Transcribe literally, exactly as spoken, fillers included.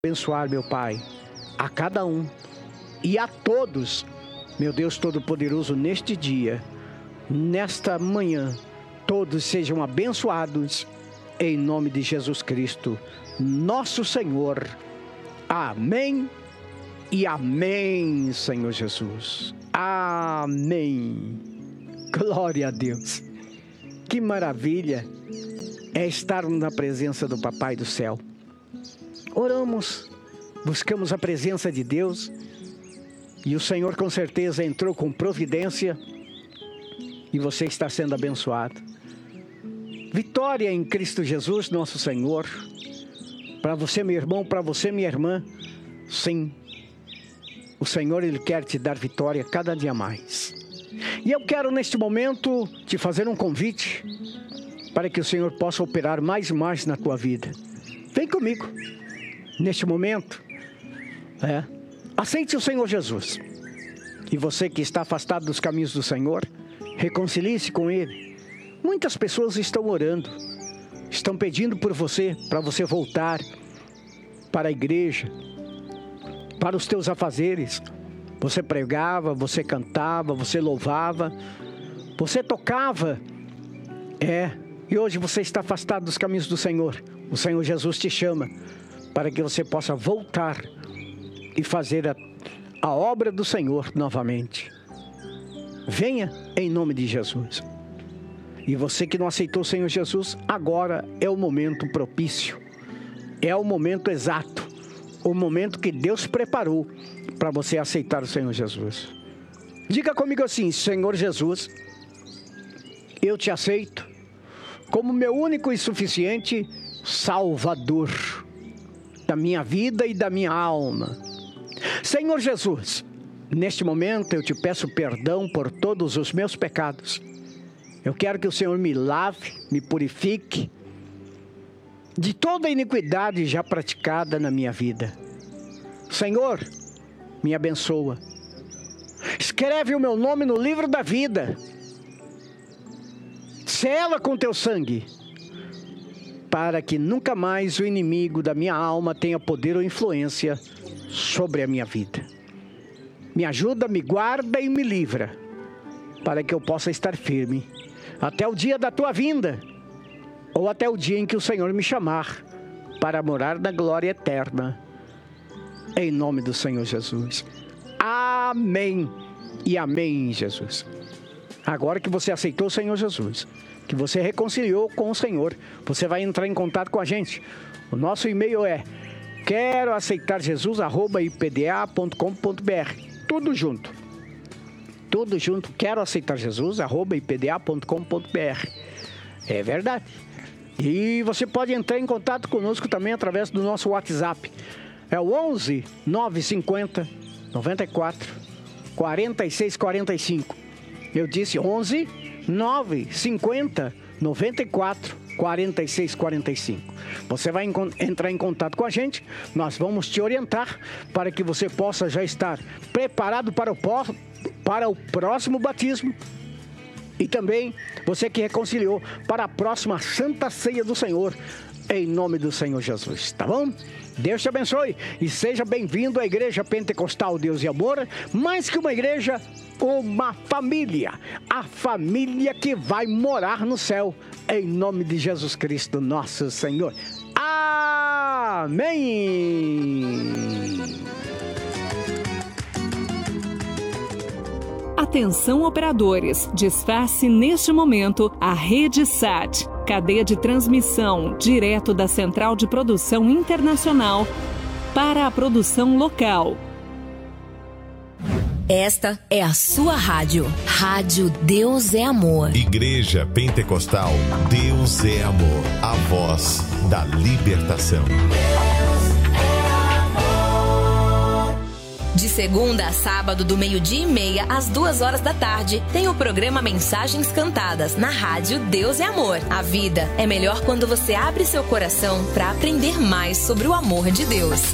Abençoar, meu Pai, a cada um e a todos, meu Deus Todo-Poderoso, neste dia, nesta manhã, todos sejam abençoados, em nome de Jesus Cristo, nosso Senhor. Amém e amém, Senhor Jesus. Amém. Glória a Deus. Que maravilha é estar na presença do Papai do Céu. Oramos, buscamos a presença de Deus e o Senhor com certeza entrou com providência e você está sendo abençoado. Vitória em Cristo Jesus, nosso Senhor. Para você, meu irmão, para você, minha irmã, sim, o Senhor, Ele quer te dar vitória cada dia mais. E eu quero neste momento te fazer um convite para que o Senhor possa operar mais e mais na tua vida. Vem comigo. Neste momento, é, aceite o Senhor Jesus. E você que está afastado dos caminhos do Senhor, reconcilie-se com Ele. Muitas pessoas estão orando, estão pedindo por você, para você voltar para a igreja, para os teus afazeres. Você pregava, você cantava, você louvava, você tocava, é, e hoje você está afastado dos caminhos do Senhor. O Senhor Jesus te chama para que você possa voltar e fazer a, a obra do Senhor novamente. Venha em nome de Jesus. E você que não aceitou o Senhor Jesus, agora é o momento propício. É o momento exato. O momento que Deus preparou para você aceitar o Senhor Jesus. Diga comigo assim: Senhor Jesus, eu te aceito como meu único e suficiente Salvador da minha vida e da minha alma. Senhor Jesus, neste momento eu te peço perdão por todos os meus pecados. Eu quero que o Senhor me lave, me purifique de toda a iniquidade já praticada na minha vida. Senhor, me abençoa. Escreve o meu nome no livro da vida. Sela com teu sangue, para que nunca mais o inimigo da minha alma tenha poder ou influência sobre a minha vida. Me ajuda, me guarda e me livra, para que eu possa estar firme até o dia da tua vinda, ou até o dia em que o Senhor me chamar para morar na glória eterna, em nome do Senhor Jesus. Amém e amém, Jesus. Agora que você aceitou o Senhor Jesus, que você reconciliou com o Senhor, você vai entrar em contato com a gente. O nosso e-mail é quero aceitar Jesus arroba i p d a ponto com ponto b r. Tudo junto. Tudo junto. Quero aceitar Jesus arroba i p d a ponto com ponto b r. É verdade. E você pode entrar em contato conosco também através do nosso WhatsApp. É o onze nove cinquenta noventa e quatro quarenta e seis quarenta e cinco. Eu disse onze nove cinquenta noventa e quatro quarenta e seis quarenta e cinco. Você vai entrar em contato com a gente, nós vamos te orientar para que você possa já estar preparado para o, para o próximo batismo e também você que reconciliou para a próxima Santa Ceia do Senhor, em nome do Senhor Jesus, tá bom? Deus te abençoe e seja bem-vindo à Igreja Pentecostal Deus e Amor, mais que uma igreja, uma família, a família que vai morar no céu, em nome de Jesus Cristo, nosso Senhor. Amém! Atenção, operadores, desface neste momento a Rede Sat, cadeia de transmissão direto da Central de Produção Internacional para a produção local. Esta é a sua rádio. Rádio Deus é Amor. Igreja Pentecostal Deus é Amor. A voz da libertação. De segunda a sábado, do meio-dia e meia às duas horas da tarde, tem o programa Mensagens Cantadas na rádio Deus é Amor. A vida é melhor quando você abre seu coração para aprender mais sobre o amor de Deus.